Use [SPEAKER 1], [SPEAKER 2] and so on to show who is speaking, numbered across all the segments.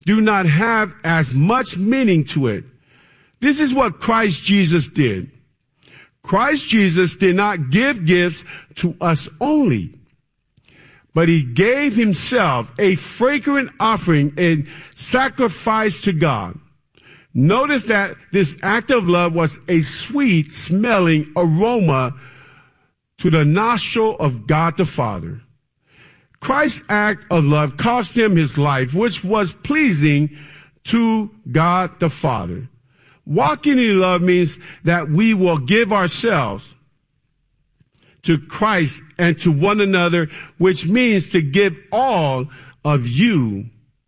[SPEAKER 1] do not have as much meaning to it. This is what Christ Jesus did. Christ Jesus did not give gifts to us only, but he gave himself a fragrant offering and sacrifice to God. Notice that this act of love was a sweet smelling aroma to the nostril of God the Father. Christ's act of love cost him his life, which was pleasing to God the Father. Walking in love means that we will give ourselves to Christ and to one another, which means to give all of you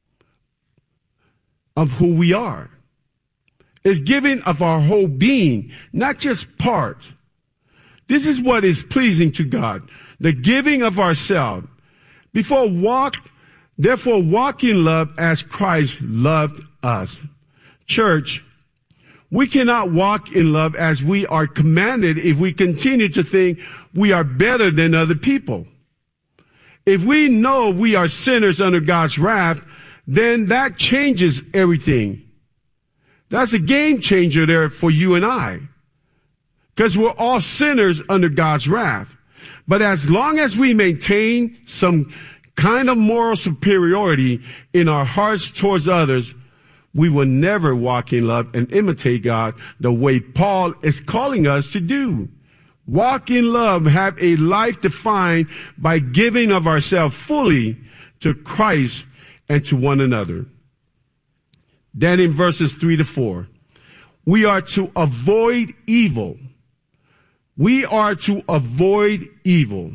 [SPEAKER 1] of who we are. It's giving of our whole being, not just part. This is what is pleasing to God, the giving of ourselves. Therefore walk in love as Christ loved us. Church, we cannot walk in love as we are commanded if we continue to think we are better than other people. If we know we are sinners under God's wrath, then that changes everything. That's a game changer there for you and I, because we're all sinners under God's wrath. But as long as we maintain some kind of moral superiority in our hearts towards others, we will never walk in love and imitate God the way Paul is calling us to do. Walk in love, have a life defined by giving of ourselves fully to Christ and to one another. Then in verses 3-4, we are to avoid evil. We are to avoid evil.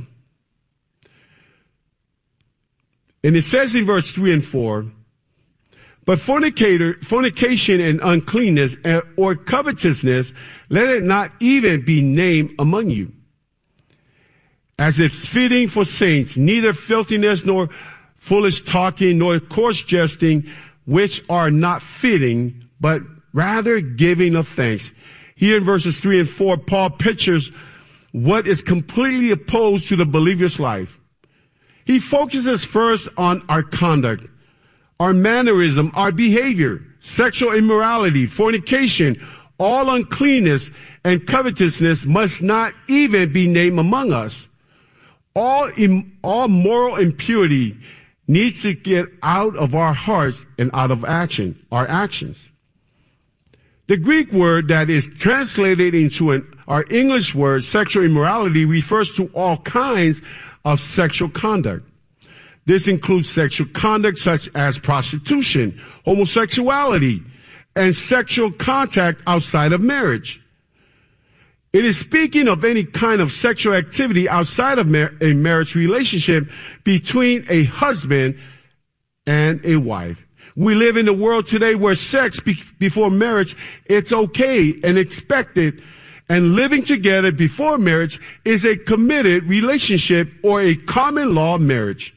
[SPEAKER 1] And it says in verse 3 and 4, but fornication and uncleanness or covetousness, let it not even be named among you, as it's fitting for saints, neither filthiness nor foolish talking nor coarse jesting, which are not fitting, but rather giving of thanks. Here in verses 3 and 4, Paul pictures what is completely opposed to the believer's life. He focuses first on our conduct, our mannerism, our behavior, sexual immorality, fornication, all uncleanness and covetousness must not even be named among us. All moral impurity needs to get out of our hearts and out of our actions. The Greek word that is translated into our English word, sexual immorality, refers to all kinds of sexual conduct. This includes sexual conduct such as prostitution, homosexuality, and sexual contact outside of marriage. It is speaking of any kind of sexual activity outside of a marriage relationship between a husband and a wife. We live in a world today where sex before marriage, it's okay and expected, and living together before marriage is a committed relationship or a common law marriage.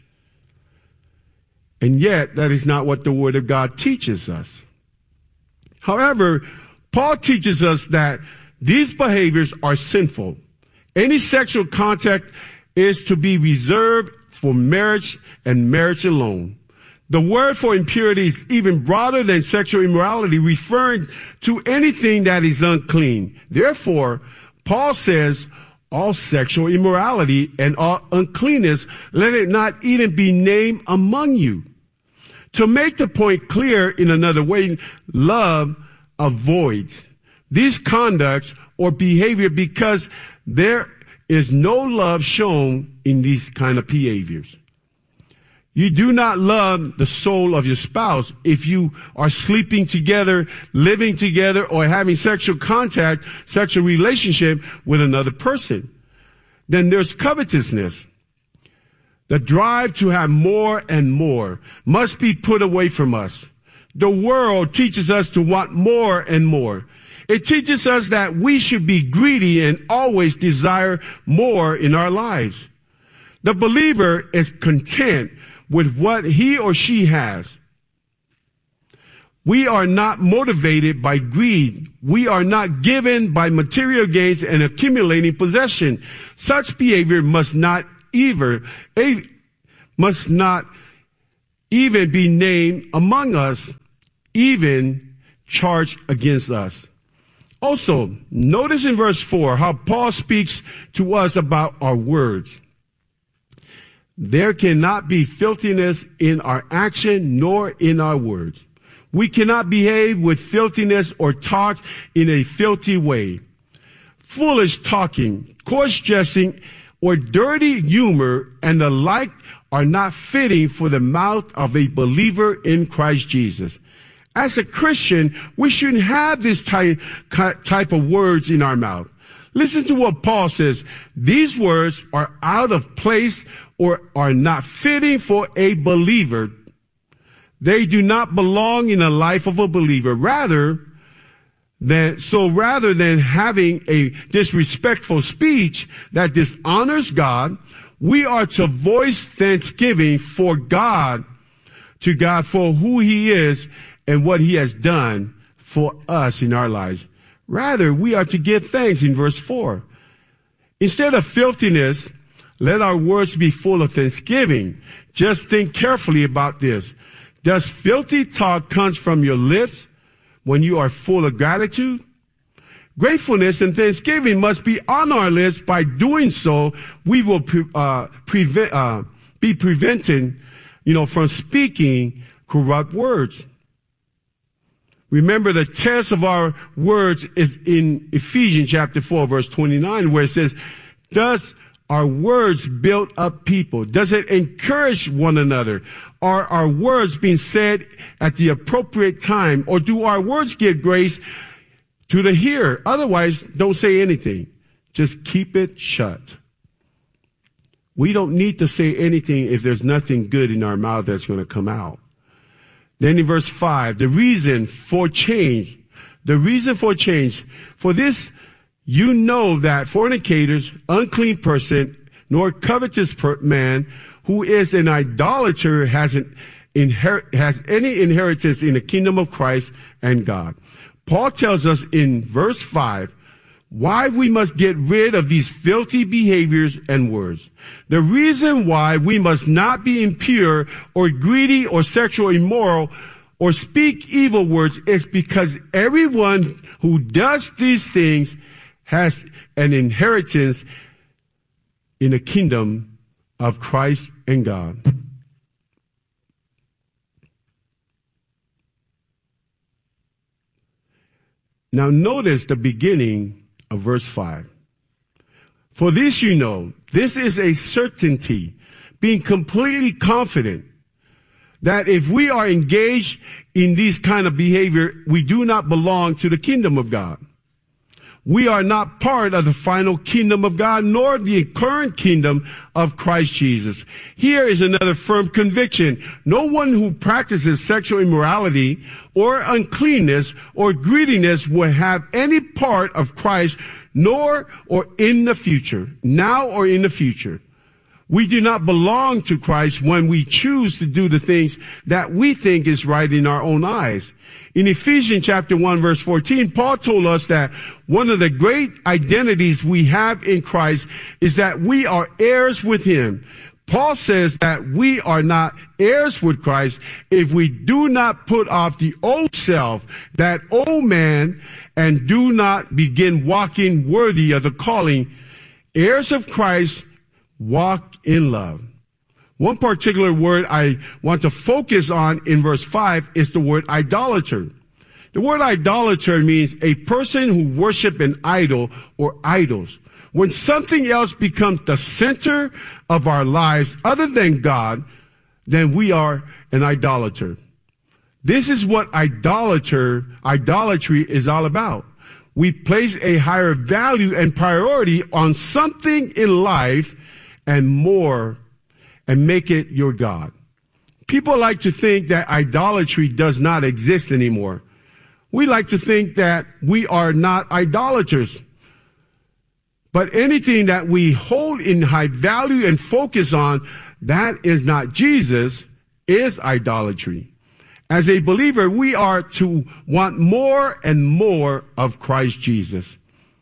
[SPEAKER 1] And yet, that is not what the Word of God teaches us. However, Paul teaches us that these behaviors are sinful. Any sexual contact is to be reserved for marriage and marriage alone. The word for impurity is even broader than sexual immorality, referring to anything that is unclean. Therefore, Paul says, all sexual immorality and all uncleanness, let it not even be named among you. To make the point clear in another way, love avoids these conducts or behavior because there is no love shown in these kind of behaviors. You do not love the soul of your spouse if you are sleeping together, living together, or having sexual contact, sexual relationship with another person. Then there's covetousness. The drive to have more and more must be put away from us. The world teaches us to want more and more. It teaches us that we should be greedy and always desire more in our lives. The believer is content with what he or she has. We are not motivated by greed. We are not given by material gains and accumulating possession. Such behavior must not even be named among us, even charged against us. Also, notice in verse 4 how Paul speaks to us about our words. There cannot be filthiness in our action nor in our words. We cannot behave with filthiness or talk in a filthy way. Foolish talking, coarse jesting, or dirty humor and the like are not fitting for the mouth of a believer in Christ Jesus. As a Christian, we shouldn't have this type of words in our mouth. Listen to what Paul says. These words are out of place or are not fitting for a believer. They do not belong in the life of a believer. Rather than having a disrespectful speech that dishonors God, we are to voice thanksgiving for God, to God for who he is and what he has done for us in our lives. Rather, we are to give thanks in verse 4. Instead of filthiness, let our words be full of thanksgiving. Just think carefully about this. Does filthy talk come from your lips when you are full of gratitude? Gratefulness and thanksgiving must be on our lips. By doing so, we will be prevented, from speaking corrupt words. Remember, the test of our words is in Ephesians chapter 4, verse 29, where it says, does our words build up people? Does it encourage one another? Are our words being said at the appropriate time? Or do our words give grace to the hearer? Otherwise, don't say anything. Just keep it shut. We don't need to say anything if there's nothing good in our mouth that's going to come out. Then in verse 5, the reason for change. For this, you know that fornicators, unclean person, nor covetous man who is an idolater has any inheritance in the kingdom of Christ and God. Paul tells us in verse 5 why we must get rid of these filthy behaviors and words. The reason why we must not be impure or greedy or sexually immoral or speak evil words is because everyone who does these things has an inheritance in the kingdom of Christ and God. Now notice the beginning of verse 5. For this you know, this is a certainty, being completely confident that if we are engaged in this kind of behavior, we do not belong to the kingdom of God. We are not part of the final kingdom of God, nor the current kingdom of Christ Jesus. Here is another firm conviction. No one who practices sexual immorality or uncleanness or greediness will have any part of Christ, nor or in the future, now or in the future. We do not belong to Christ when we choose to do the things that we think is right in our own eyes. In Ephesians chapter 1 verse 14, Paul told us that one of the great identities we have in Christ is that we are heirs with him. Paul says that we are not heirs with Christ if we do not put off the old self, that old man, and do not begin walking worthy of the calling. Heirs of Christ walk in love. One particular word I want to focus on in verse 5 is the word idolater. The word idolater means a person who worships an idol or idols. When something else becomes the center of our lives other than God, then we are an idolater. This is what idolatry is all about. We place a higher value and priority on something in life and more, and make it your God. People like to think that idolatry does not exist anymore. We like to think that we are not idolaters. But anything that we hold in high value and focus on that is not Jesus is idolatry. As a believer, we are to want more and more of Christ Jesus.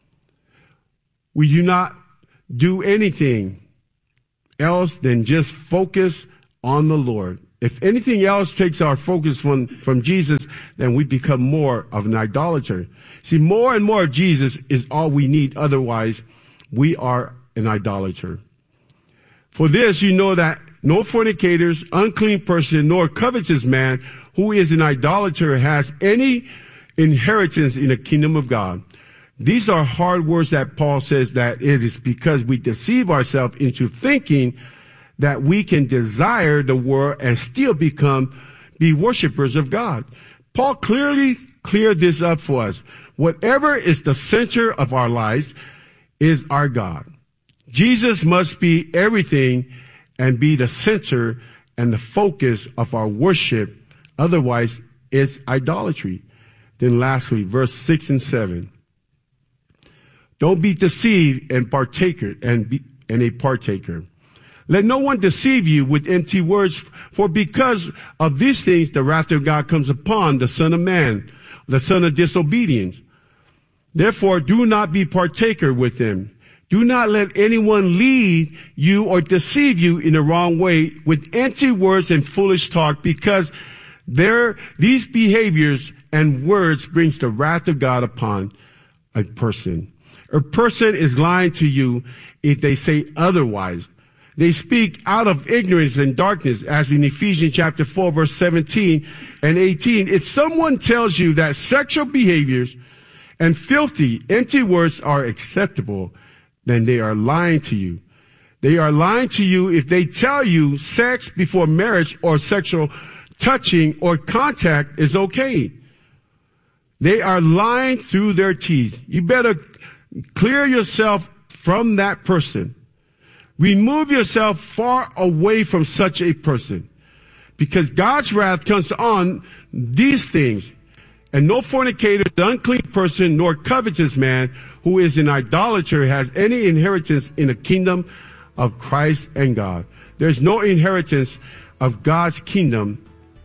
[SPEAKER 1] We do not do anything else than just focus on the Lord If anything else takes our focus from Jesus, then we become more of an idolater. See, more and more of Jesus is all we need. Otherwise, we are an idolater. For this, you know that no fornicators, unclean person, nor covetous man who is an idolater has any inheritance in the kingdom of God. These are hard words that Paul says that it is because we deceive ourselves into thinking that we can desire the world and still be worshipers of God. Paul clearly cleared this up for us. Whatever is the center of our lives is our God. Jesus must be everything and be the center and the focus of our worship. Otherwise, it's idolatry. Then lastly, verse 6 and 7. Don't be deceived and a partaker. Let no one deceive you with empty words, for because of these things, the wrath of God comes upon the Son of Man, the son of disobedience. Therefore, do not be partaker with them. Do not let anyone lead you or deceive you in the wrong way with empty words and foolish talk, because these behaviors and words brings the wrath of God upon a person. A person is lying to you if they say otherwise. They speak out of ignorance and darkness, as in Ephesians chapter 4, verse 17 and 18. If someone tells you that sexual behaviors and filthy, empty words are acceptable, then they are lying to you. They are lying to you if they tell you sex before marriage or sexual touching or contact is okay. They are lying through their teeth. You better clear yourself from that person. Remove yourself far away from such a person, because God's wrath comes on these things. And no fornicator, unclean person, nor covetous man who is an idolater has any inheritance in the kingdom of Christ and God. There's no inheritance of God's kingdom,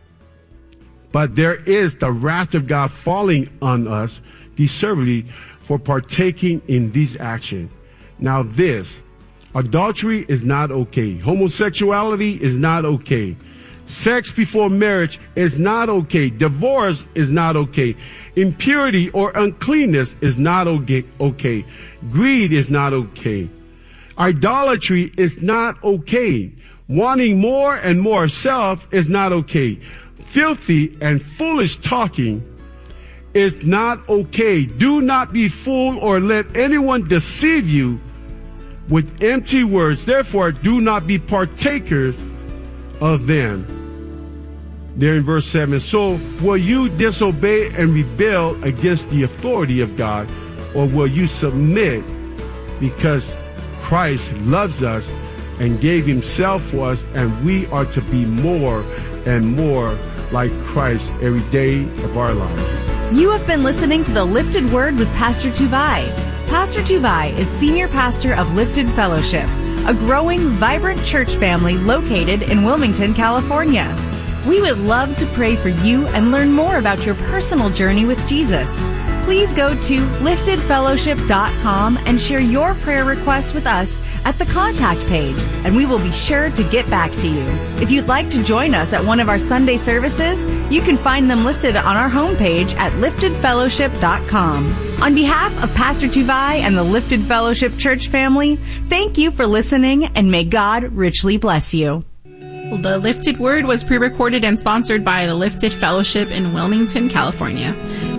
[SPEAKER 1] but there is the wrath of God falling on us deservedly for partaking in these actions. Now adultery is not okay. Homosexuality is not okay. Sex before marriage is not okay. Divorce is not okay. Impurity or uncleanness is not okay. Greed is not okay. Idolatry is not okay. Wanting more and more self is not okay. Filthy and foolish talking is not okay. Do not be fooled or let anyone deceive you with empty words. Therefore, do not be partakers of them. There in verse 7. So will you disobey and rebel against the authority of God, or will you submit because Christ loves us and gave himself for us, and we are to be more and more like Christ every day of our lives?
[SPEAKER 2] You have been listening to The Lifted Word with Pastor Tuvai. Pastor Tuvai is Senior Pastor of Lifted Fellowship, a growing, vibrant church family located in Wilmington, California. We would love to pray for you and learn more about your personal journey with Jesus. Please go to liftedfellowship.com and share your prayer requests with us at the contact page, and we will be sure to get back to you. If you'd like to join us at one of our Sunday services, you can find them listed on our homepage at liftedfellowship.com. On behalf of Pastor Tuvai and the Lifted Fellowship Church family, thank you for listening, and may God richly bless you.
[SPEAKER 3] The Lifted Word was pre-recorded and sponsored by the Lifted Fellowship in Wilmington, California.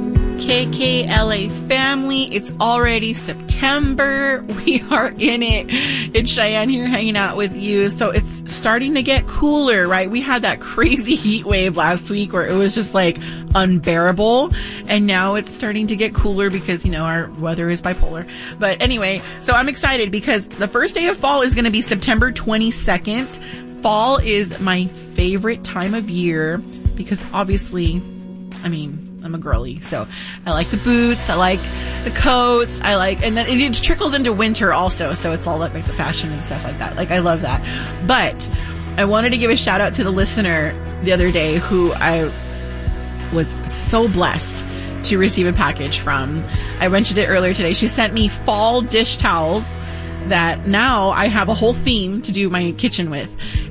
[SPEAKER 3] KKLA family, it's already September. We are in it. It's Cheyenne here hanging out with you. So it's starting to get cooler, right? We had that crazy heat wave last week where it was just like unbearable. And now it's starting to get cooler because, our weather is bipolar. But anyway, so I'm excited because the first day of fall is going to be September 22nd. Fall is my favorite time of year because obviously, I'm a girly, so I like the boots, I like the coats, and then it trickles into winter also, so it's all like the fashion and stuff like that. I love that. But I wanted to give a shout out to the listener the other day who I was so blessed to receive a package from. I mentioned it earlier today. She sent me fall dish towels that now I have a whole theme to do my kitchen with.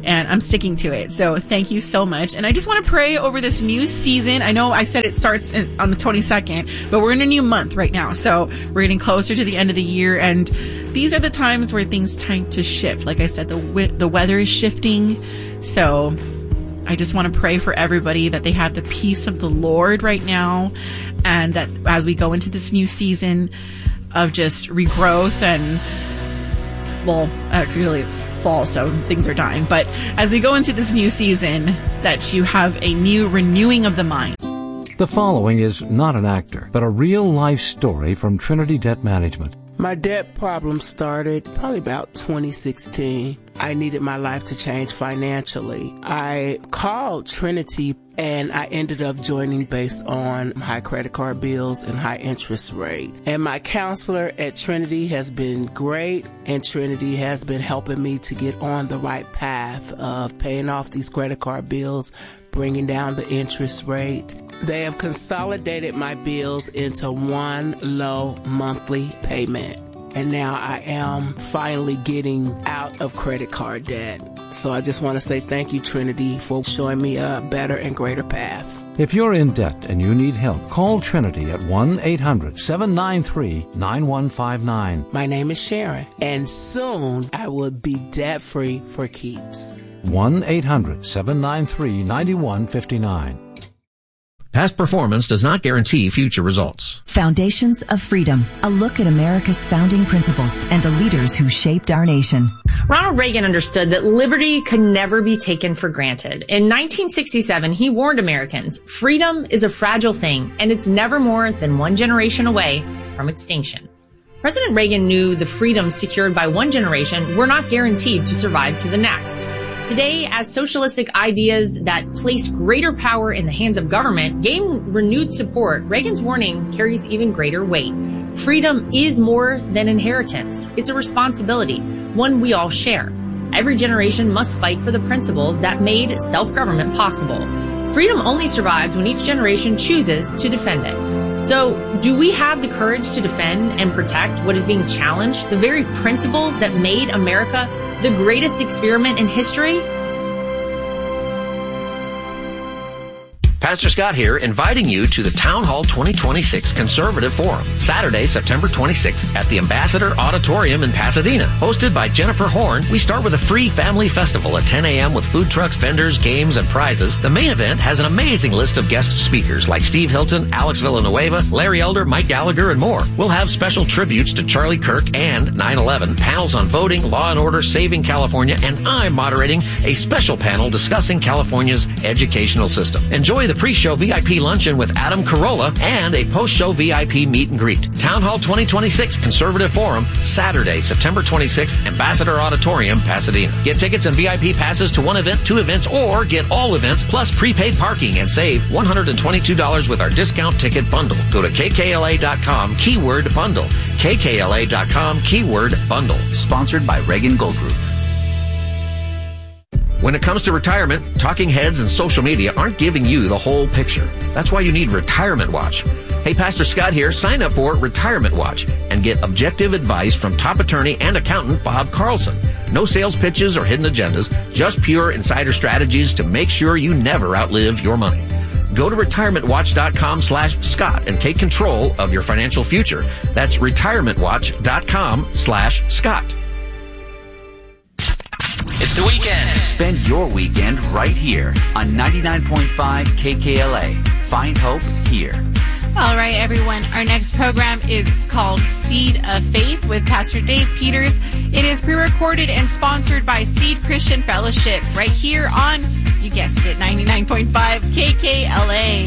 [SPEAKER 3] and I'm sticking to it. So thank you so much. And I just want to pray over this new season. I know I said it starts on the 22nd, but we're in a new month right now. So we're getting closer to the end of the year, and these are the times where things tend to shift. Like I said, the weather is shifting. So I just want to pray for everybody that they have the peace of the Lord right now, and that as we go into this new season of just regrowth and, well, actually it's fall, so things are dying. But as we go into this new season, that you have a new renewing of the mind.
[SPEAKER 4] The following is not an actor, but a real-life story from Trinity Debt Management.
[SPEAKER 5] My debt problem started probably about 2016. I needed my life to change financially. I called Trinity and I ended up joining based on high credit card bills and high interest rate. And my counselor at Trinity has been great, and Trinity has been helping me to get on the right path of paying off these credit card bills, bringing down the interest rate. They have consolidated my bills into one low monthly payment. And now I am finally getting out of credit card debt. So I just want to say thank you, Trinity, for showing me a better and greater path.
[SPEAKER 4] If you're in debt and you need help, call Trinity at 1-800-793-9159.
[SPEAKER 5] My name is Sharon, and soon I will be debt-free for keeps.
[SPEAKER 4] 1-800-793-9159.
[SPEAKER 6] Past performance does not guarantee future results.
[SPEAKER 7] Foundations of Freedom, a look at America's founding principles and the leaders who shaped our nation.
[SPEAKER 8] Ronald Reagan understood that liberty could never be taken for granted. In 1967, he warned Americans, freedom is a fragile thing, and it's never more than one generation away from extinction. President Reagan knew the freedoms secured by one generation were not guaranteed to survive to the next. Today, as socialistic ideas that place greater power in the hands of government gain renewed support, Reagan's warning carries even greater weight. Freedom is more than inheritance. It's a responsibility, one we all share. Every generation must fight for the principles that made self-government possible. Freedom only survives when each generation chooses to defend it. So, do we have the courage to defend and protect what is being challenged, the very principles that made America the greatest experiment in history?
[SPEAKER 6] Pastor Scott here, inviting you to the Town Hall 2026 Conservative Forum, Saturday, September 26th at the Ambassador Auditorium in Pasadena. Hosted by Jennifer Horn, we start with a free family festival at 10 a.m. with food trucks, vendors, games, and prizes. The main event has an amazing list of guest speakers like Steve Hilton, Alex Villanueva, Larry Elder, Mike Gallagher, and more. We'll have special tributes to Charlie Kirk and 9/11, panels on voting, law and order, saving California, and I'm moderating a special panel discussing California's educational system. Enjoy the pre-show VIP luncheon with Adam Carolla and a post-show VIP meet and greet. Town Hall 2026 Conservative Forum, Saturday, September 26th, Ambassador Auditorium, Pasadena. Get tickets and VIP passes to one event, two events, or get all events plus prepaid parking and save $122 with our discount ticket bundle. Go to kkla.com, keyword bundle. kkla.com, keyword bundle.
[SPEAKER 9] Sponsored by Reagan Gold Group.
[SPEAKER 6] When it comes to retirement, talking heads and social media aren't giving you the whole picture. That's why you need Retirement Watch. Hey, Pastor Scott here. Sign up for Retirement Watch and get objective advice from top attorney and accountant Bob Carlson. No sales pitches or hidden agendas, just pure insider strategies to make sure you never outlive your money. Go to retirementwatch.com/Scott and take control of your financial future. That's retirementwatch.com/Scott.
[SPEAKER 9] It's the weekend. Spend your weekend right here on 99.5 KKLA. Find hope here.
[SPEAKER 3] All right, everyone. Our next program is called Seed of Faith with Pastor Dave Peters. It is pre-recorded and sponsored by Seed Christian Fellowship right here on, you guessed it, 99.5 KKLA.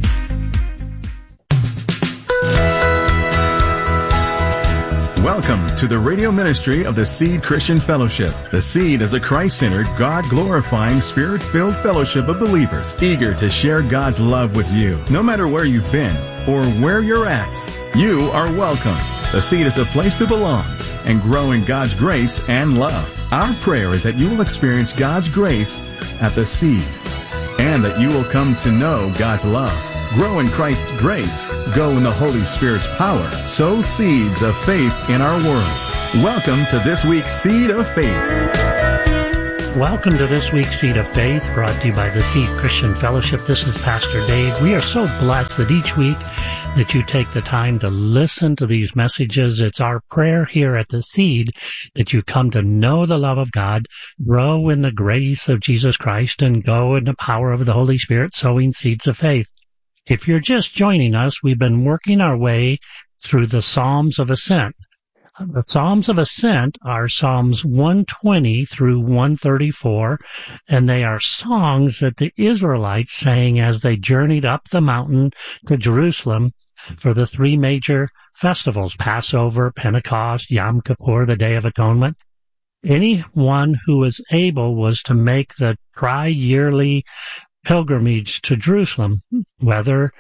[SPEAKER 10] Welcome to the radio ministry of the Seed Christian Fellowship. The Seed is a Christ-centered, God-glorifying, Spirit-filled fellowship of believers eager to share God's love with you. No matter where you've been or where you're at, you are welcome. The Seed is a place to belong and grow in God's grace and love. Our prayer is that you will experience God's grace at the Seed and that you will come to know God's love. Grow in Christ's grace. Go in the Holy Spirit's power. Sow seeds of faith in our world. Welcome to this week's Seed of Faith.
[SPEAKER 11] Welcome to this week's Seed of Faith, brought to you by the Seed Christian Fellowship. This is Pastor Dave. We are so blessed that each week that you take the time to listen to these messages. It's our prayer here at the Seed that you come to know the love of God, grow in the grace of Jesus Christ, and go in the power of the Holy Spirit, sowing seeds of faith. If you're just joining us, we've been working our way through the Psalms of Ascent. The Psalms of Ascent are Psalms 120 through 134, and they are songs that the Israelites sang as they journeyed up the mountain to Jerusalem for the three major festivals, Passover, Pentecost, Yom Kippur, the Day of Atonement. Anyone who was able was to make the tri-yearly pilgrimage to Jerusalem. Weather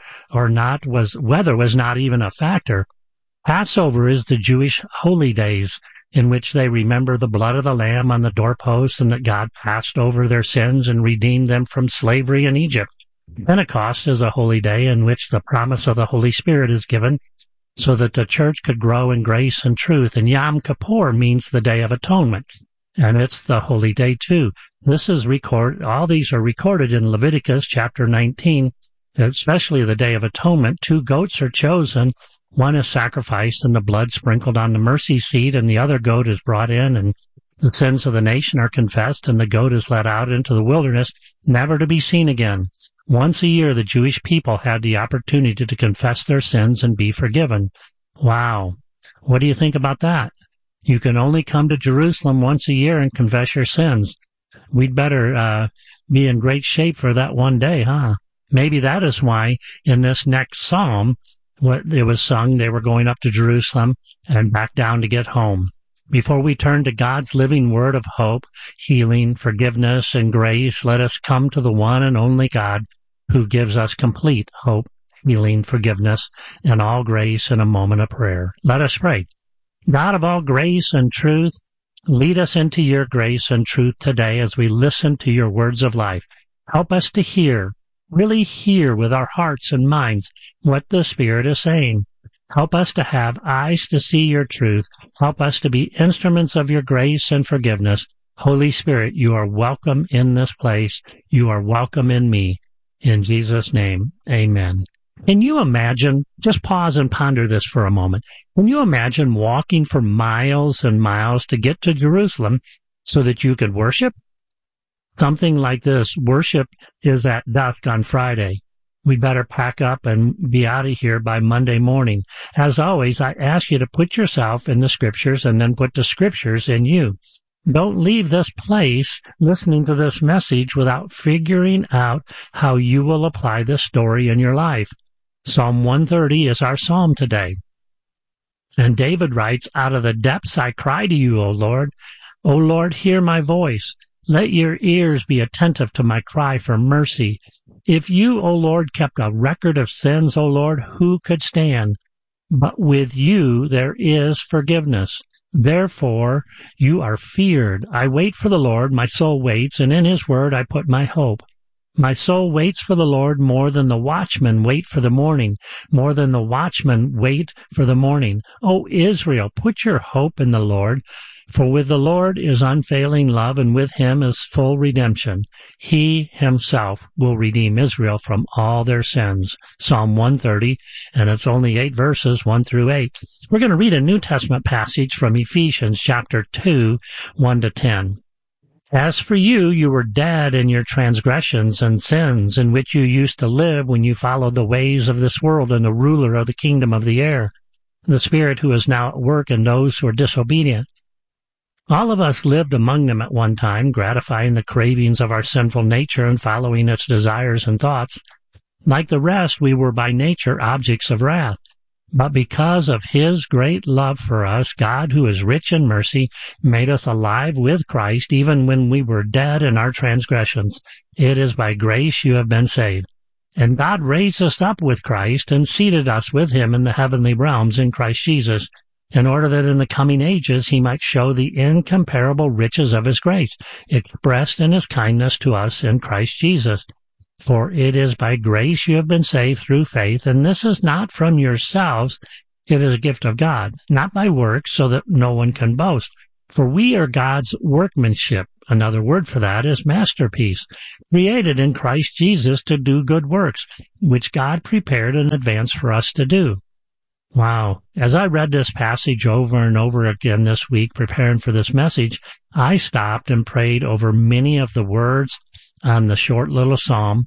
[SPEAKER 11] was not even a factor. Passover is the Jewish holy days in which they remember the blood of the Lamb on the doorpost and that God passed over their sins and redeemed them from slavery in Egypt. Pentecost is a holy day in which the promise of the Holy Spirit is given so that the church could grow in grace and truth. And Yom Kippur means the Day of Atonement, and it's the holy day too. All these are recorded in Leviticus chapter 19, especially the Day of Atonement. 2 goats are chosen. One is sacrificed and the blood sprinkled on the mercy seat, and the other goat is brought in, and the sins of the nation are confessed, and the goat is led out into the wilderness, never to be seen again. Once a year, the Jewish people had the opportunity to confess their sins and be forgiven. Wow. What do you think about that? You can only come to Jerusalem once a year and confess your sins. We'd better be in great shape for that one day, huh? Maybe that is why in this next psalm, it was sung, they were going up to Jerusalem and back down to get home. Before we turn to God's living word of hope, healing, forgiveness, and grace, let us come to the one and only God who gives us complete hope, healing, forgiveness, and all grace in a moment of prayer. Let us pray. God of all grace and truth, lead us into your grace and truth today as we listen to your words of life. Help us to hear, really hear with our hearts and minds what the Spirit is saying. Help us to have eyes to see your truth. Help us to be instruments of your grace and forgiveness. Holy Spirit, you are welcome in this place. You are welcome in me. In Jesus' name, amen. Can you imagine, just pause and ponder this for a moment. Can you imagine walking for miles and miles to get to Jerusalem so that you could worship? Something like this. Worship is at dusk on Friday. We'd better pack up and be out of here by Monday morning. As always, I ask you to put yourself in the Scriptures and then put the Scriptures in you. Don't leave this place listening to this message without figuring out how you will apply this story in your life. Psalm 130 is our psalm today. And David writes, "Out of the depths I cry to you, O Lord. O Lord, hear my voice. Let your ears be attentive to my cry for mercy. If you, O Lord, kept a record of sins, O Lord, who could stand? But with you there is forgiveness. Therefore you are feared. I wait for the Lord, my soul waits, and in his word I put my hope. My soul waits for the Lord more than the watchmen wait for the morning, more than the watchmen wait for the morning. O Israel, put your hope in the Lord. For with the Lord is unfailing love, and with him is full redemption. He himself will redeem Israel from all their sins. Psalm 130, and it's only 8 verses, 1 through 8. We're going to read a New Testament passage from Ephesians chapter 2, 1 to 10. As for you, you were dead in your transgressions and sins, in which you used to live when you followed the ways of this world and the ruler of the kingdom of the air, the Spirit who is now at work in those who are disobedient. All of us lived among them at one time, gratifying the cravings of our sinful nature and following its desires and thoughts. Like the rest, we were by nature objects of wrath. But because of his great love for us, God, who is rich in mercy, made us alive with Christ even when we were dead in our transgressions. It is by grace you have been saved. And God raised us up with Christ and seated us with him in the heavenly realms in Christ Jesus, in order that in the coming ages he might show the incomparable riches of his grace, expressed in his kindness to us in Christ Jesus. For it is by grace you have been saved through faith, and this is not from yourselves, it is a gift of God, not by works, so that no one can boast. For we are God's workmanship, Another word for that is masterpiece, created in Christ Jesus to do good works, which God prepared in advance for us to do. Wow. As I read this passage over and over again this week, preparing for this message, I stopped and prayed over many of the words on the short little psalm.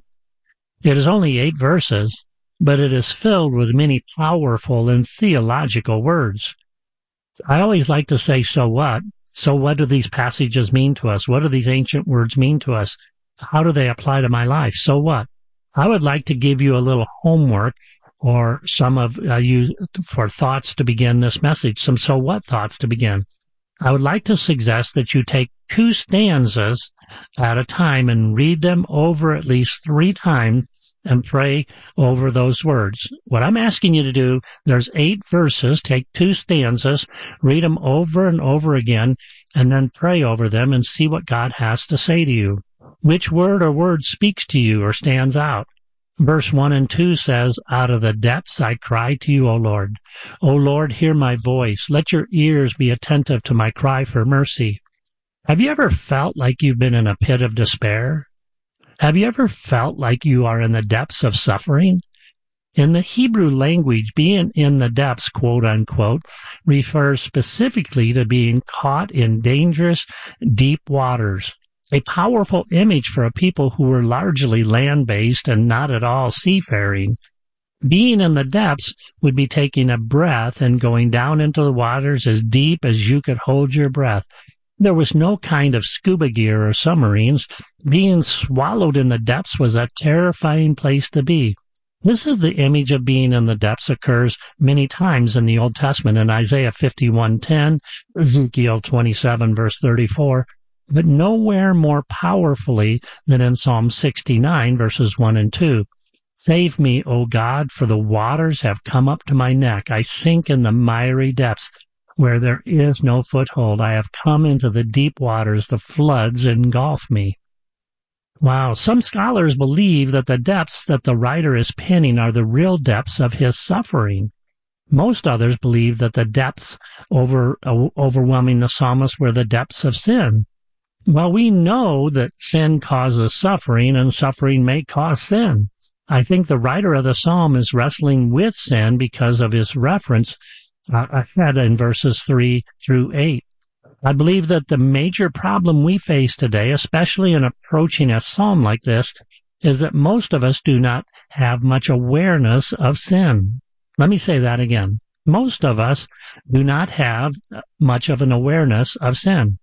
[SPEAKER 11] It is only 8 verses, but it is filled with many powerful and theological words. I always like to say, so what? So what do these passages mean to us? What do these ancient words mean to us? How do they apply to my life? So what? I would like to give you a little homework, or some of you for thoughts to begin this message, some so what thoughts to begin. I would like to suggest that you take 2 stanzas at a time and read them over at least 3 times and pray over those words. What I'm asking you to do, there's 8 verses, take 2 stanzas, read them over and over again, and then pray over them and see what God has to say to you. Which word or word speaks to you or stands out? Verse 1 and 2 says, out of the depths I cry to you, O Lord. O Lord, hear my voice. Let your ears be attentive to my cry for mercy. Have you ever felt like you've been in a pit of despair? Have you ever felt like you are in the depths of suffering? In the Hebrew language, being in the depths, quote unquote, refers specifically to being caught in dangerous, deep waters. A powerful image for a people who were largely land-based and not at all seafaring. Being in the depths would be taking a breath and going down into the waters as deep as you could hold your breath. There was no kind of scuba gear or submarines. Being swallowed in the depths was a terrifying place to be. This is the image of being in the depths occurs many times in the Old Testament, in Isaiah 51:10, Ezekiel 27, verse 34, but nowhere more powerfully than in Psalm 69, verses 1 and 2. Save me, O God, for the waters have come up to my neck. I sink in the miry depths, where there is no foothold. I have come into the deep waters. The floods engulf me. Wow. Some scholars believe that the depths that the writer is penning are the real depths of his suffering. Most others believe that the depths overwhelming the psalmist were the depths of sin. Well, we know that sin causes suffering, and suffering may cause sin. I think the writer of the psalm is wrestling with sin because of his reference ahead in verses 3 through 8. I believe that the major problem we face today, especially in approaching a psalm like this, is that most of us do not have much awareness of sin. Let me say that again. Most of us do not have much of an awareness of sin.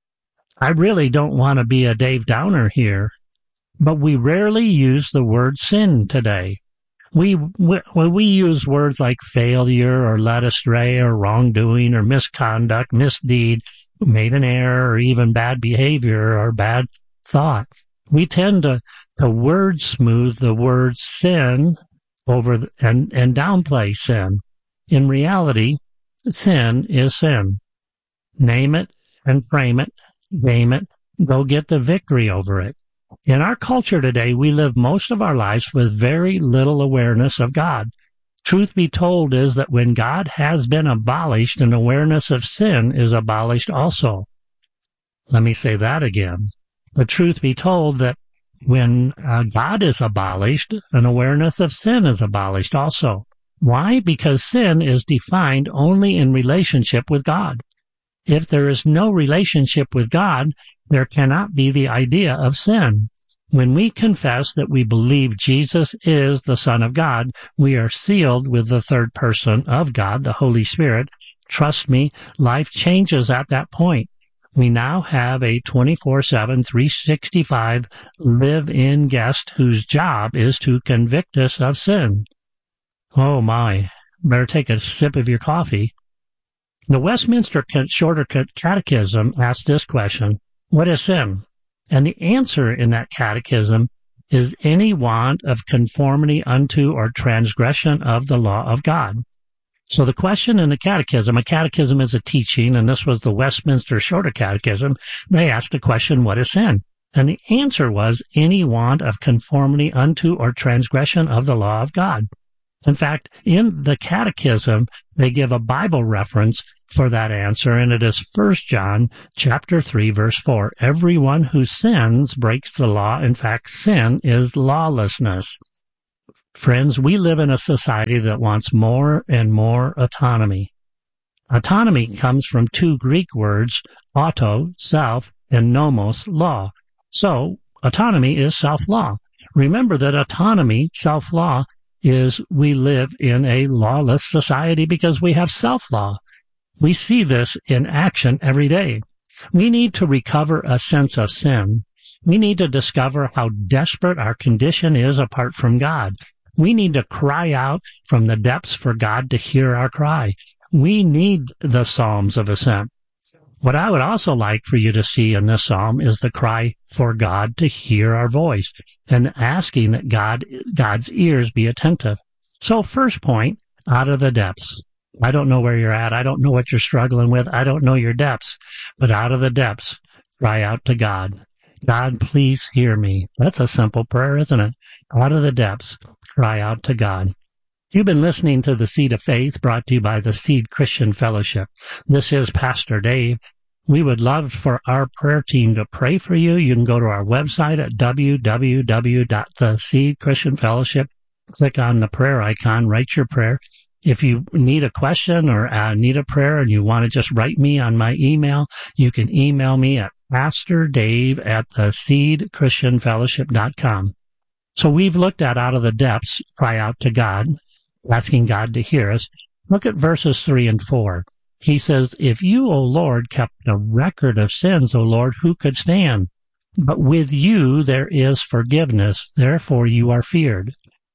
[SPEAKER 11] I really don't want to be a Dave Downer here, but we rarely use the word sin today. When we use words like failure or led astray or wrongdoing or misconduct, misdeed, made an error, or even bad behavior or bad thought, we tend to word smooth the word sin over and downplay sin. In reality, sin is sin. Name it and frame it, name it, go get the victory over it. In our culture today, we live most of our lives with very little awareness of God. Truth be told is that when God has been abolished, an awareness of sin is abolished also. Let me say that again. The truth be told that when God is abolished, an awareness of sin is abolished also. Why? Because sin is defined only in relationship with God. If there is no relationship with God, there cannot be the idea of sin. When we confess that we believe Jesus is the Son of God, we are sealed with the third person of God, the Holy Spirit. Trust me, life changes at that point. We now have a 24/7, 365 live-in guest whose job is to convict us of sin. Oh my, better take a sip of your coffee. The Westminster Shorter Catechism asks this question: what is sin? And the answer in that catechism is any want of conformity unto or transgression of the law of God. So the question in the catechism, a catechism is a teaching, and this was the Westminster Shorter Catechism, they asked the question, what is sin? And the answer was any want of conformity unto or transgression of the law of God. In fact, in the Catechism, they give a Bible reference for that answer, and it is 1 John chapter 3, verse 4. Everyone who sins breaks the law. In fact, sin is lawlessness. Friends, we live in a society that wants more and more autonomy. Autonomy comes from two Greek words, auto, self, and nomos, law. So, autonomy is self-law. Remember that autonomy, self-law, is we live in a lawless society because we have self-law. We see this in action every day. We need to recover a sense of sin. We need to discover how desperate our condition is apart from God. We need to cry out from the depths for God to hear our cry. We need the Psalms of Ascent. What I would also like for you to see in this psalm is the cry for God to hear our voice and asking that God's ears be attentive. So first point, out of the depths. I don't know where you're at. I don't know what you're struggling with. I don't know your depths. But out of the depths, cry out to God. God, please hear me. That's a simple prayer, isn't it? Out of the depths, cry out to God. You've been listening to The Seed of Faith, brought to you by the Seed Christian Fellowship. This is Pastor Dave. We would love for our prayer team to pray for you. You can go to our website at www.theseedchristianfellowship. Click on the prayer icon, write your prayer. If you need a question or need a prayer and you want to just write me on my email, you can email me at pastordave@theseedchristianfellowship.com. So we've looked at out of the depths, cry out to God, asking God to hear us. Look at verses 3 and 4. He says, if you, O Lord, kept a record of sins, O Lord, who could stand? But with you there is forgiveness, therefore you are feared.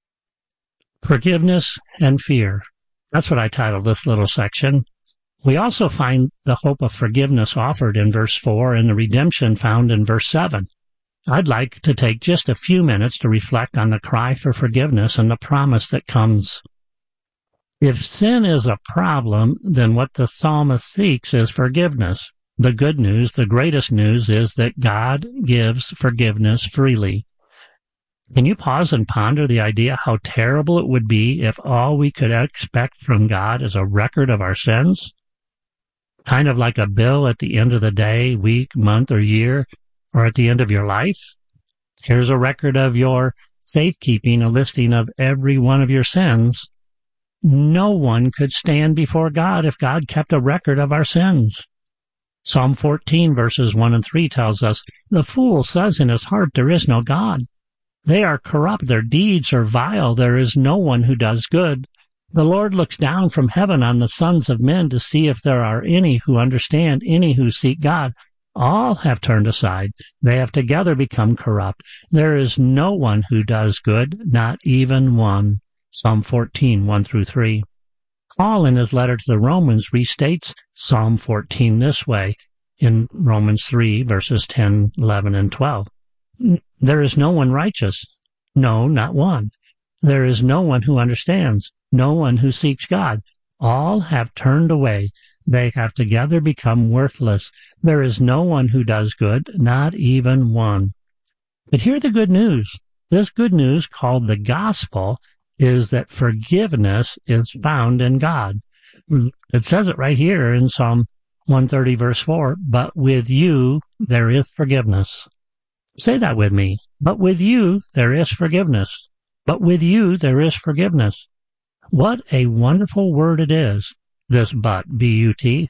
[SPEAKER 11] Forgiveness and fear. That's what I titled this little section. We also find the hope of forgiveness offered in verse 4 and the redemption found in verse 7. I'd like to take just a few minutes to reflect on the cry for forgiveness and the promise that comes. If sin is a problem, then what the psalmist seeks is forgiveness. The good news, the greatest news, is that God gives forgiveness freely. Can you pause and ponder the idea how terrible it would be if all we could expect from God is a record of our sins? Kind of like a bill at the end of the day, week, month, or year, or at the end of your life? Here's a record of your safekeeping, a listing of every one of your sins. No one could stand before God if God kept a record of our sins. Psalm 14, verses 1 and 3 tells us, the fool says in his heart, there is no God. They are corrupt, their deeds are vile, there is no one who does good. The Lord looks down from heaven on the sons of men to see if there are any who understand, any who seek God. All have turned aside. They have together become corrupt. There is no one who does good, not even one. Psalm 14, 1 through 3. Paul, in his letter to the Romans, restates Psalm 14 this way in Romans 3, verses 10, 11, and 12. There is no one righteous. No, not one. There is no one who understands. No one who seeks God. All have turned away. They have together become worthless. There is no one who does good, not even one. But hear the good news. This good news, called the gospel, is that forgiveness is found in God. It says it right here in Psalm 130, verse 4, but with you there is forgiveness. Say that with me. But with you there is forgiveness. But with you there is forgiveness. What a wonderful word it is, this but, B-U-T.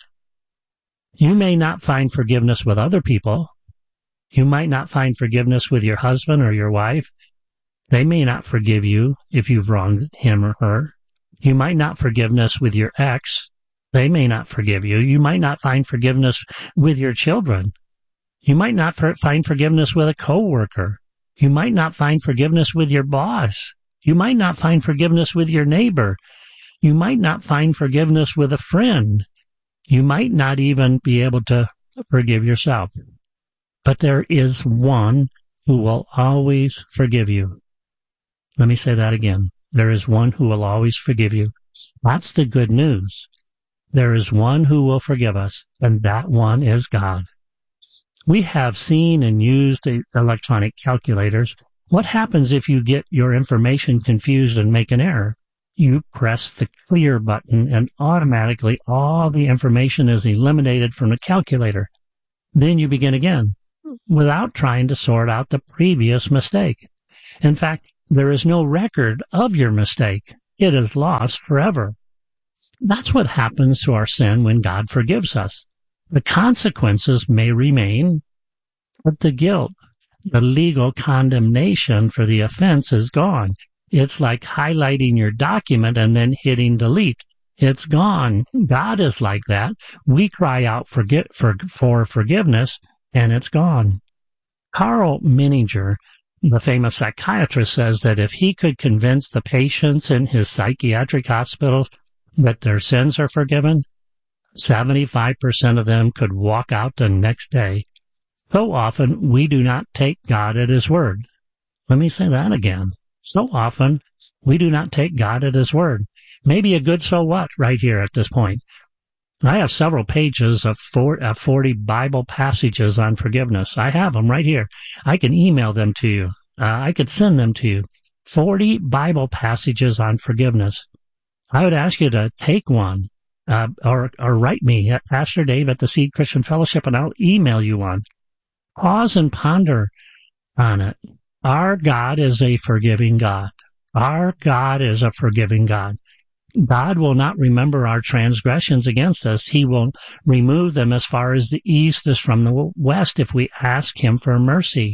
[SPEAKER 11] You may not find forgiveness with other people. You might not find forgiveness with your husband or your wife. They may not forgive you if you've wronged him or her. You might not forgiveness with your ex. They may not forgive you. You might not find forgiveness with your children. You might not find forgiveness with a coworker. You might not find forgiveness with your boss. You might not find forgiveness with your neighbor. You might not find forgiveness with a friend. You might not even be able to forgive yourself. But there is one who will always forgive you. Let me say that again. There is one who will always forgive you. That's the good news. There is one who will forgive us, and that one is God. We have seen and used electronic calculators. What happens if you get your information confused and make an error? You press the clear button and automatically all the information is eliminated from the calculator. Then you begin again without trying to sort out the previous mistake. In fact, there is no record of your mistake. It is lost forever. That's what happens to our sin when God forgives us. The consequences may remain, but the guilt, the legal condemnation for the offense is gone. It's like highlighting your document and then hitting delete. It's gone. God is like that. We cry out for forgiveness, and it's gone. Carl Menninger, the famous psychiatrist, says that if he could convince the patients in his psychiatric hospitals that their sins are forgiven, 75% of them could walk out the next day. So often, we do not take God at His word. Let me say that again. So often, we do not take God at His word. Maybe a good so what right here at this point. I have several pages of 40 Bible passages on forgiveness. I have them right here. I can email them to you. I could send them to you. 40 Bible passages on forgiveness. I would ask you to take one or write me at Pastor Dave at the Seed Christian Fellowship, and I'll email you one. Pause and ponder on it. Our God is a forgiving God. Our God is a forgiving God. God will not remember our transgressions against us. He will remove them as far as the east is from the west if we ask Him for mercy.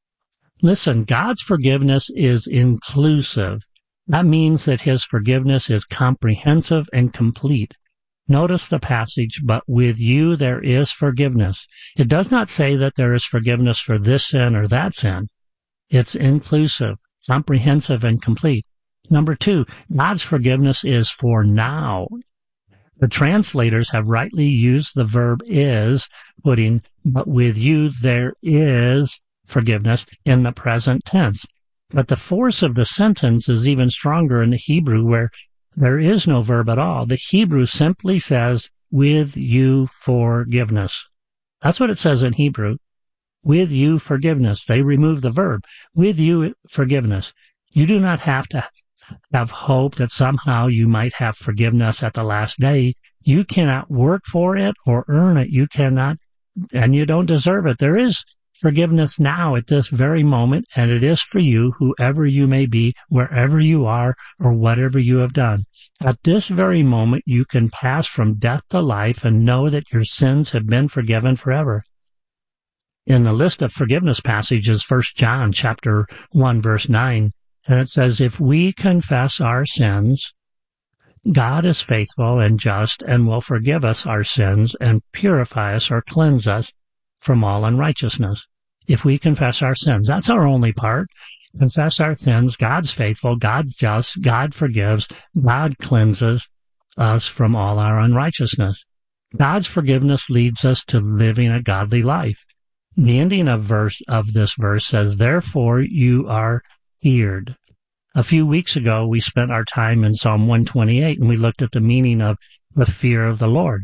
[SPEAKER 11] Listen, God's forgiveness is inclusive. That means that His forgiveness is comprehensive and complete. Notice the passage, but with you there is forgiveness. It does not say that there is forgiveness for this sin or that sin. It's inclusive, comprehensive, and complete. Number 2, God's forgiveness is for now. The translators have rightly used the verb is, putting, but with you there is forgiveness in the present tense. But the force of the sentence is even stronger in the Hebrew, where there is no verb at all. The Hebrew simply says, with you forgiveness. That's what it says in Hebrew. With you forgiveness. They remove the verb. With you forgiveness. You do not have to have hope that somehow you might have forgiveness at the last day. You cannot work for it or earn it. You cannot, and you don't deserve it. There is forgiveness now at this very moment, and it is for you, whoever you may be, wherever you are, or whatever you have done. At this very moment, you can pass from death to life and know that your sins have been forgiven forever. In the list of forgiveness passages, 1 John chapter 1, verse 9, and it says, if we confess our sins, God is faithful and just and will forgive us our sins and purify us or cleanse us from all unrighteousness. If we confess our sins, that's our only part. Confess our sins. God's faithful. God's just. God forgives. God cleanses us from all our unrighteousness. God's forgiveness leads us to living a godly life. The ending of this verse says, therefore you are feared. A few weeks ago, we spent our time in Psalm 128, and we looked at the meaning of the fear of the Lord.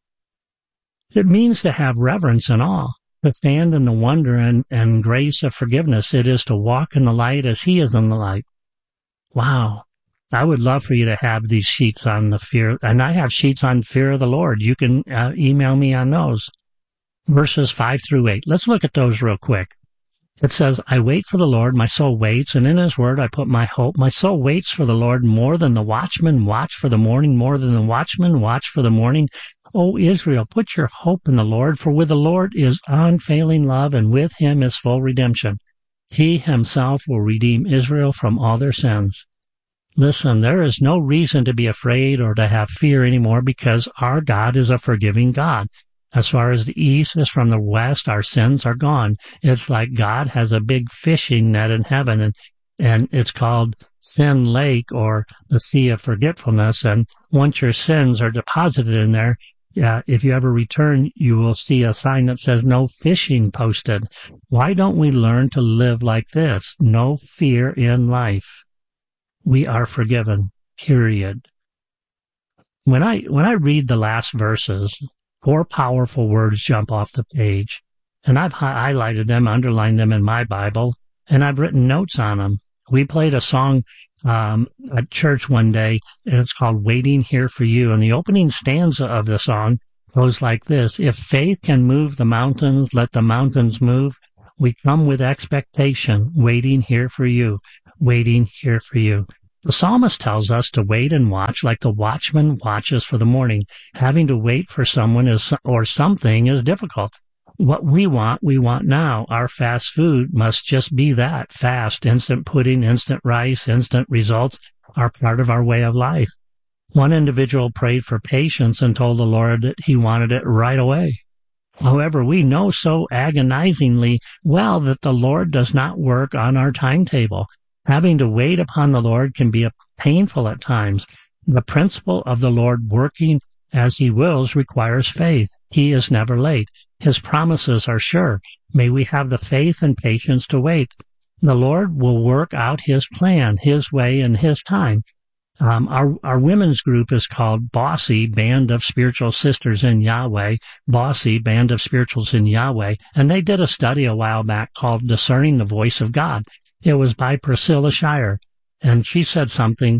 [SPEAKER 11] It means to have reverence and awe, to stand in the wonder and grace of forgiveness. It is to walk in the light as He is in the light. Wow. I would love for you to have these sheets on the fear, and I have sheets on fear of the Lord. You can email me on those. Verses 5 through 8. Let's look at those real quick. It says, I wait for the Lord, my soul waits, and in His word I put my hope. My soul waits for the Lord more than the watchman watch for the morning, more than the watchman watch for the morning. O Israel, put your hope in the Lord, for with the Lord is unfailing love, and with Him is full redemption. He Himself will redeem Israel from all their sins. Listen, there is no reason to be afraid or to have fear anymore, because our God is a forgiving God. As far as the east is from the west, our sins are gone. It's like God has a big fishing net in heaven, and it's called Sin Lake, or the Sea of Forgetfulness. And once your sins are deposited in there, if you ever return, you will see a sign that says no fishing posted. Why don't we learn to live like this? No fear in life. We are forgiven, period. When I read the last verses, 4 powerful words jump off the page, and I've highlighted them, underlined them in my Bible, and I've written notes on them. We played a song at church one day, and it's called Waiting Here for You. And the opening stanza of the song goes like this: if faith can move the mountains, let the mountains move. We come with expectation, waiting here for you, waiting here for you. The psalmist tells us to wait and watch like the watchman watches for the morning. Having to wait for someone or something is difficult. What we want now. Our fast food must just be that, fast. Instant pudding, instant rice, instant results are part of our way of life. One individual prayed for patience and told the Lord that he wanted it right away. However, we know so agonizingly well that the Lord does not work on our timetable. Having to wait upon the Lord can be painful at times. The principle of the Lord working as he wills requires faith. He is never late. His promises are sure. May we have the faith and patience to wait. The Lord will work out his plan, his way, and his time. Our women's group is called Bossy, Band of Spiritual Sisters in Yahweh, Bossy, Band of Spirituals in Yahweh, and they did a study a while back called Discerning the Voice of God. It was by Priscilla Shirer, and she said something,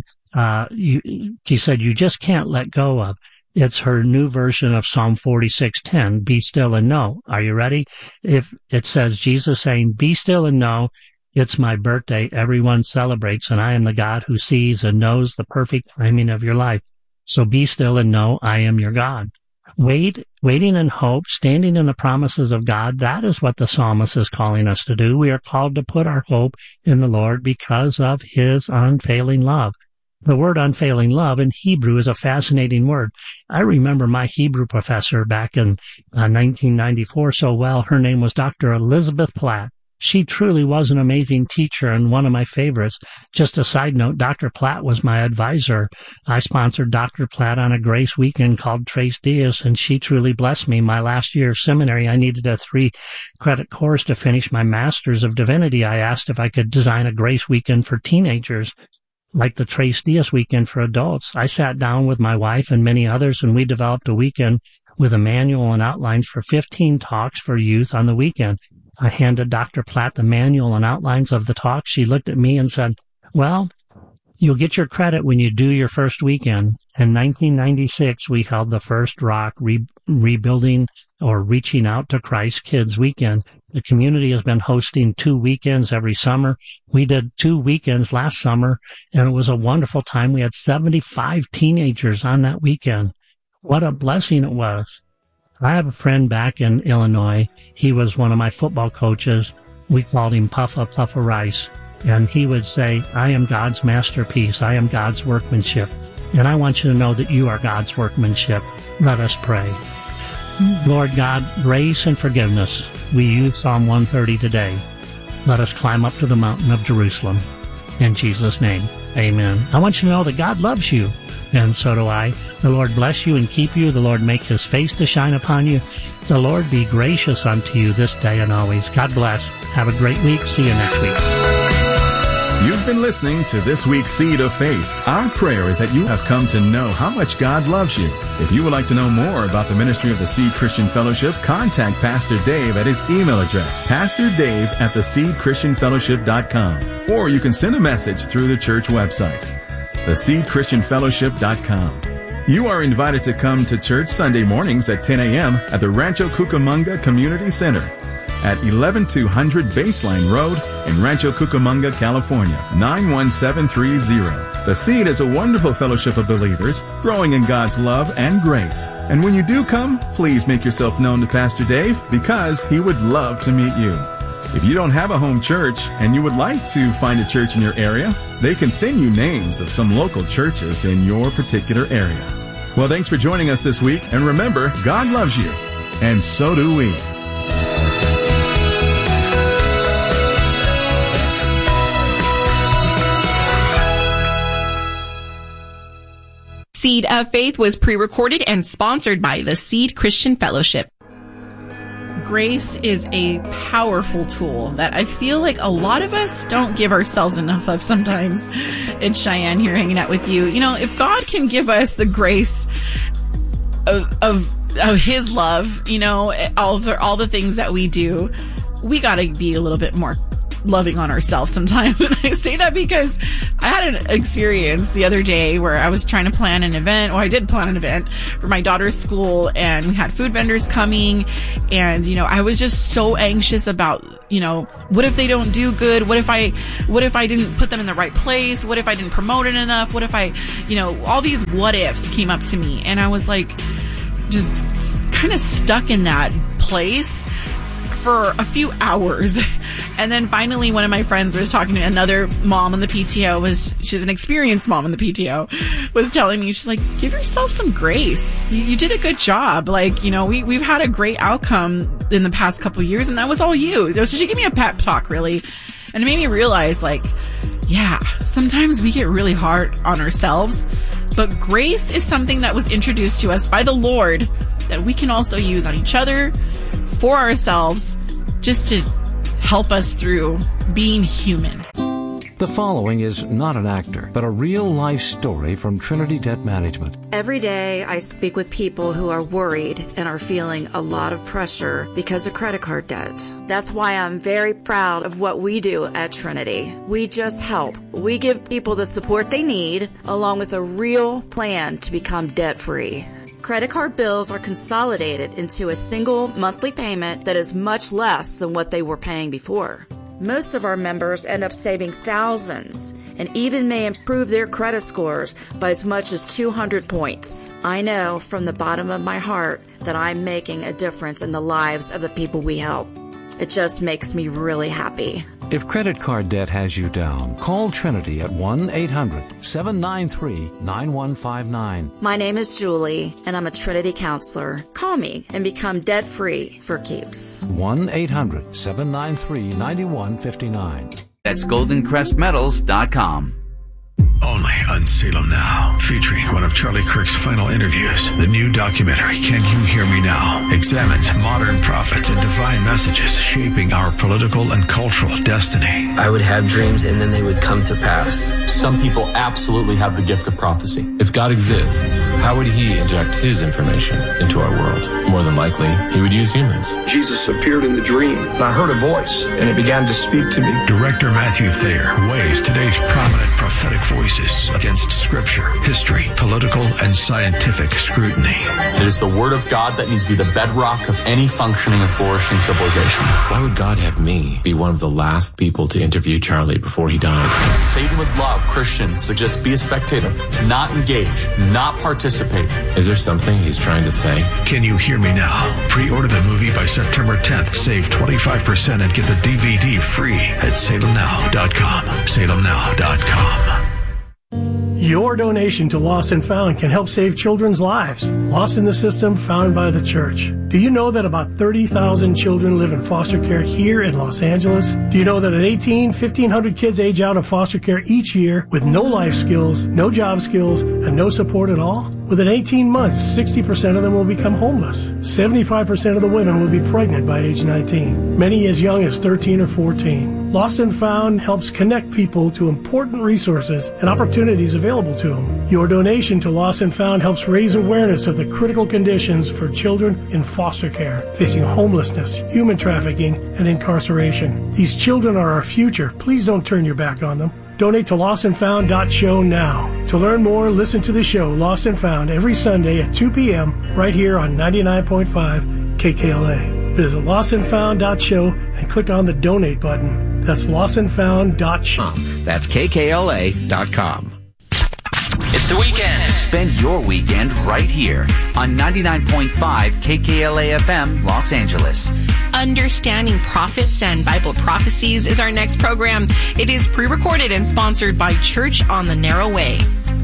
[SPEAKER 11] she said, you just can't let go of. It's her new version of Psalm 46:10, be still and know. Are you ready? If it says Jesus saying, be still and know, it's my birthday, everyone celebrates, and I am the God who sees and knows the perfect timing of your life. So be still and know I am your God. Waiting in hope, standing in the promises of God, that is what the psalmist is calling us to do. We are called to put our hope in the Lord because of his unfailing love. The word unfailing love in Hebrew is a fascinating word. I remember my Hebrew professor back in 1994 so well. Her name was Dr. Elizabeth Platt. She truly was an amazing teacher and one of my favorites. Just a side note, Dr. Platt was my advisor. I sponsored Dr. Platt on a grace weekend called Tres Dias, and she truly blessed me. My last year of seminary, I needed a 3-credit course to finish my Master's of Divinity. I asked if I could design a grace weekend for teenagers, like the Tres Dias weekend for adults. I sat down with my wife and many others, and we developed a weekend with a manual and outlines for 15 talks for youth on the weekend. I handed Dr. Platt the manual and outlines of the talk. She looked at me and said, well, you'll get your credit when you do your first weekend. In 1996, we held the first Rock Rebuilding or Reaching Out to Christ Kids Weekend. The community has been hosting 2 weekends every summer. We did 2 weekends last summer, and it was a wonderful time. We had 75 teenagers on that weekend. What a blessing it was. I have a friend back in Illinois. He was one of my football coaches. We called him Puffa Rice. And he would say, I am God's masterpiece. I am God's workmanship. And I want you to know that you are God's workmanship. Let us pray. Lord God, grace and forgiveness. We use Psalm 130 today. Let us climb up to the mountain of Jerusalem. In Jesus' name, amen. I want you to know that God loves you. And so do I. The Lord bless you and keep you. The Lord make his face to shine upon you. The Lord be gracious unto you this day and always. God bless. Have a great week. See you next week.
[SPEAKER 10] You've been listening to this week's Seed of Faith. Our prayer is that you have come to know how much God loves you. If you would like to know more about the ministry of the Seed Christian Fellowship, contact Pastor Dave at his email address, pastordave@theseedchristianfellowship.com. Or you can send a message through the church website, theseedchristianfellowship.com. You are invited to come to church Sunday mornings at 10 a.m. at the Rancho Cucamonga Community Center at 11200 Baseline Road in Rancho Cucamonga, California, 91730. The Seed is a wonderful fellowship of believers growing in God's love and grace. And when you do come, please make yourself known to Pastor Dave because he would love to meet you. If you don't have a home church and you would like to find a church in your area, they can send you names of some local churches in your particular area. Well, thanks for joining us this week. And remember, God loves you. And so do we.
[SPEAKER 3] Seed of Faith was pre-recorded and sponsored by the Seed Christian Fellowship. Grace is a powerful tool that I feel like a lot of us don't give ourselves enough of sometimes. It's Cheyenne here hanging out with you. You know, if God can give us the grace of his love, you know, all the things that we do, we got to be a little bit more loving on ourselves sometimes. And I say that because I had an experience the other day where I was trying to plan an event, or I did plan an event for my daughter's school, and we had food vendors coming, and, you know, I was just so anxious about, you know, what if they don't do good? What if I didn't put them in the right place? What if I didn't promote it enough? What if I, you know, all these what ifs came up to me, and I was like, just kind of stuck in that place for a few hours. And then finally, one of my friends was talking to another mom on the PTO, she's an experienced mom on the PTO, was telling me, she's like, give yourself some grace. You did a good job. Like, you know, we've had a great outcome in the past couple of years, and that was all you. So she gave me a pep talk, really. And it made me realize, like, yeah, sometimes we get really hard on ourselves, but grace is something that was introduced to us by the Lord that we can also use on each other, for ourselves, just to help us through being human.
[SPEAKER 4] The following is not an actor, but a real-life story from Trinity Debt Management.
[SPEAKER 12] Every day I speak with people who are worried and are feeling a lot of pressure because of credit card debt. That's why I'm very proud of what we do at Trinity. We just help. We give people the support they need, along with a real plan to become debt-free. Credit card bills are consolidated into a single monthly payment that is much less than what they were paying before. Most of our members end up saving thousands and even may improve their credit scores by as much as 200 points. I know from the bottom of my heart that I'm making a difference in the lives of the people we help. It just makes me really happy.
[SPEAKER 4] If credit card debt has you down, call Trinity at 1-800-793-9159.
[SPEAKER 12] My name is Julie, and I'm a Trinity counselor. Call me and become debt-free for keeps.
[SPEAKER 4] 1-800-793-9159.
[SPEAKER 9] That's goldencrestmetals.com.
[SPEAKER 13] Only on Salem Now, featuring one of Charlie Kirk's final interviews. The new documentary, Can You Hear Me Now?, examines modern prophets and divine messages shaping our political and cultural destiny.
[SPEAKER 14] I would have dreams and then they would come to pass.
[SPEAKER 15] Some people absolutely have the gift of prophecy. If God exists, how would he inject his information into our world? More than likely, he would use humans.
[SPEAKER 16] Jesus appeared in the dream, and I heard a voice, and it began to speak to me.
[SPEAKER 13] Director Matthew Thayer weighs today's prominent prophetic voices against scripture, history, political, and scientific scrutiny.
[SPEAKER 15] It is the word of God that needs to be the bedrock of any functioning and flourishing civilization. Why would God have me be one of the last people to interview Charlie before he died? Satan would love Christians to just be a spectator, not engage, not participate. Is there something he's trying to say?
[SPEAKER 13] Can You Hear Me Now? Pre-order the movie by September 10th. Save 25% and get the DVD free at salemnow.com. salemnow.com.
[SPEAKER 17] Your donation to Lost and Found can help save children's lives. Lost in the System, found by the church. Do you know that about 30,000 children live in foster care here in Los Angeles? Do you know that at 1,500 kids age out of foster care each year with no life skills, no job skills, and no support at all? Within 18 months, 60% of them will become homeless. 75% of the women will be pregnant by age 19, many as young as 13 or 14. Lost and Found helps connect people to important resources and opportunities available to them. Your donation to Lost and Found helps raise awareness of the critical conditions for children in foster care, facing homelessness, human trafficking, and incarceration. These children are our future. Please don't turn your back on them. Donate to lostandfound.show now. To learn more, listen to the show Lost and Found every Sunday at 2 p.m. right here on 99.5 KKLA. Visit lostandfound.show and click on the donate button. That's lostandfound.show.
[SPEAKER 6] That's KKLA.com.
[SPEAKER 9] It's the weekend. Spend your weekend right here on 99.5 KKLA FM, Los Angeles.
[SPEAKER 3] Understanding Prophets and Bible Prophecies is our next program. It is pre-recorded and sponsored by Church on the Narrow Way.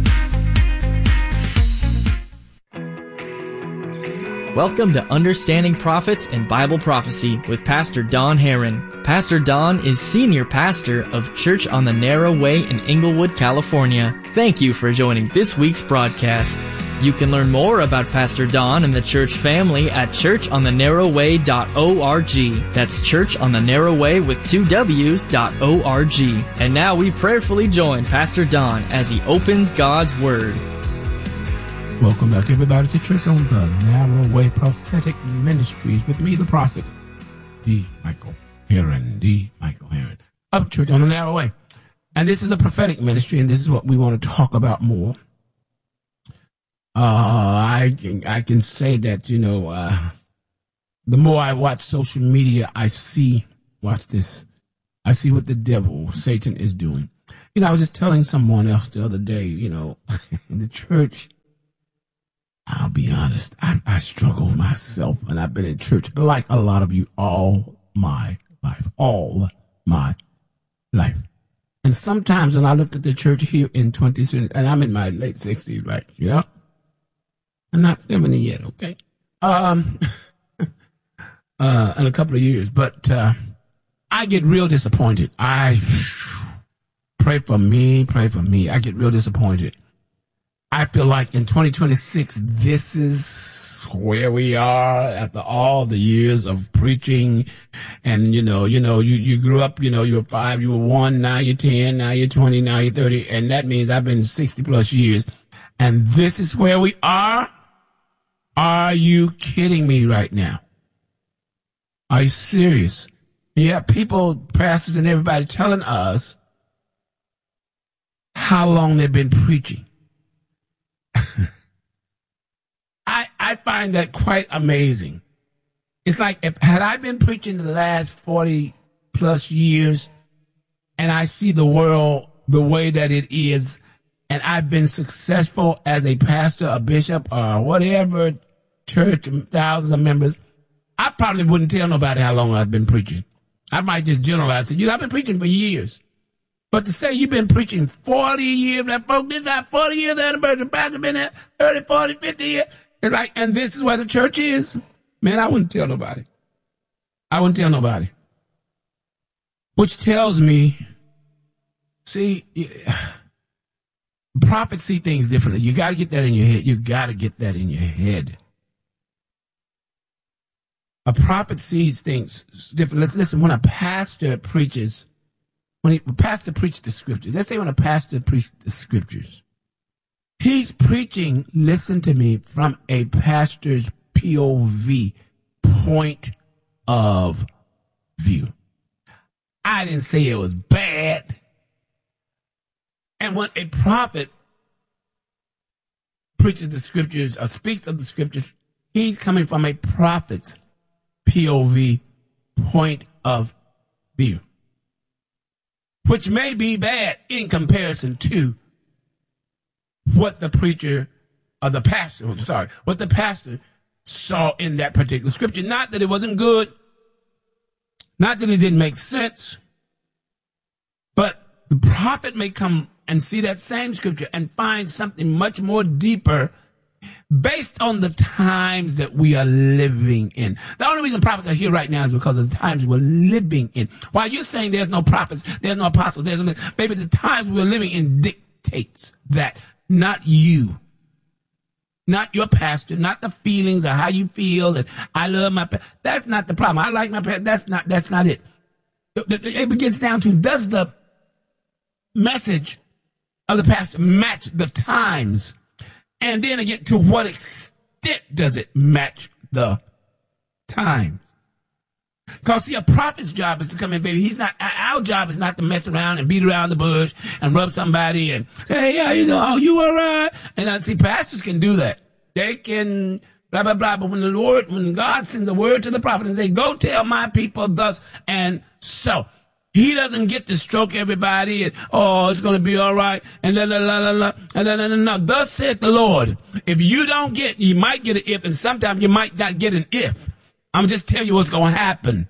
[SPEAKER 18] Welcome to Understanding Prophets and Bible Prophecy with Pastor Don Herron. Pastor Don is Senior Pastor of Church on the Narrow Way in Inglewood, California. Thank you for joining this week's broadcast. You can learn more about Pastor Don and the church family at churchonthenarrowway.org. That's Church on the Narrow Way with 2 W's.org. And now we prayerfully join Pastor Don as he opens God's Word.
[SPEAKER 19] Welcome back, everybody, to Church on the Narrow Way Prophetic Ministries with me, the prophet, D. Michael Herron. of Church on the Narrow Way. And this is a prophetic ministry, and this is what we want to talk about more. I can say that, the more I watch social media, watch this, I see what the devil, Satan, is doing. I was just telling someone else the other day, in the church, I'll be honest, I struggle myself, and I've been in church like a lot of you all my life. And sometimes when I look at the church here in 20, and I'm in my late 60s, I'm not 70 yet, okay? In a couple of years, but I get real disappointed. Pray for me. I get real disappointed. I feel like in 2026, this is where we are after all the years of preaching. And, you grew up, you were 5, you were 1, now you're 10, now you're 20, now you're 30. And that means I've been 60 plus years. And this is where we are. Are you kidding me right now? Are you serious? You have people, pastors and everybody telling us how long they've been preaching. I find that quite amazing. It's like, had I been preaching the last 40 plus years and I see the world the way that it is, and I've been successful as a pastor, a bishop, or whatever church, thousands of members, I probably wouldn't tell nobody how long I've been preaching. I might just generalize it. I've been preaching for years. But to say you've been preaching 40 years, that folk, this got 40 years anniversary, pastor been there 30, 40, 50 years. It's like, and this is where the church is. Man, I wouldn't tell nobody. Which tells me, see, prophets see things differently. You got to get that in your head. A prophet sees things differently. Listen, when a pastor preaches, the scriptures, let's say when a pastor preaches the scriptures, he's preaching, listen to me, from a pastor's POV, point of view. I didn't say it was bad. And when a prophet preaches the scriptures or speaks of the scriptures, he's coming from a prophet's POV, point of view, which may be bad in comparison to what the pastor saw in that particular scripture. Not that it wasn't good, not that it didn't make sense, but the prophet may come and see that same scripture and find something much more deeper based on the times that we are living in. The only reason prophets are here right now is because of the times we're living in. While you're saying there's no prophets, there's no apostles, maybe the times we're living in dictates that. Not you. Not your pastor, not the feelings or how you feel that I love my pastor. That's not the problem. I like my pastor. That's not it. It begins down to, does the message of the pastor match the times? And then again, to what extent does it match the time? Because, see, a prophet's job is to come in, baby. Our job is not to mess around and beat around the bush and rub somebody and say, hey, you all right? And see, pastors can do that. They can blah, blah, blah. But when God sends a word to the prophet and say, go tell my people thus and so, he doesn't get to stroke everybody and, it's going to be all right, and la, la, la, la, la, and la, la, la, la. Thus saith the Lord. If you don't get, you might get an if, and sometimes you might not get an if. I'm just telling you what's going to happen.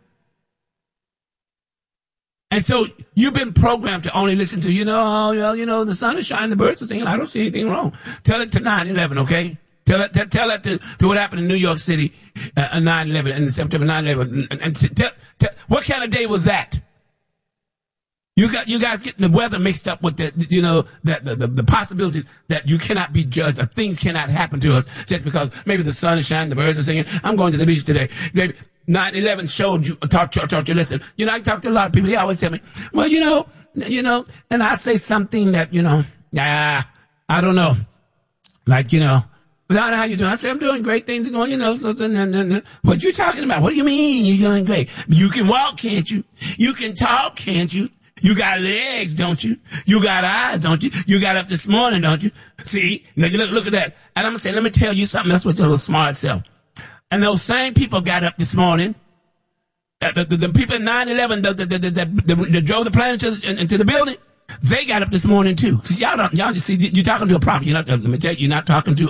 [SPEAKER 19] And so you've been programmed to only listen to, the sun is shining, the birds are singing. I don't see anything wrong. Tell it to 9/11, okay? Tell it to what happened in New York City, 9/11, and September 9/11. And what kind of day was that? You guys getting the weather mixed up with the possibility that you cannot be judged, or things cannot happen to us just because maybe the sun is shining, the birds are singing. I'm going to the beach today. Maybe 9/11 showed you, taught you, listen. I talk to a lot of people. They always tell me, well, and I say something that, I don't know. Like, how you doing? I say, I'm doing great. Things are going, what you talking about? What do you mean you're doing great? You can walk, can't you? You can talk, can't you? You got legs, don't you? You got eyes, don't you? You got up this morning, don't you? See? Look at that. And I'm going to say, let me tell you something. That's what your little smart self. And those same people got up this morning. The people in 9/11 that drove the plane into the building, they got up this morning too. Cause y'all just see, you're talking to a prophet. Let me tell you, you're not talking to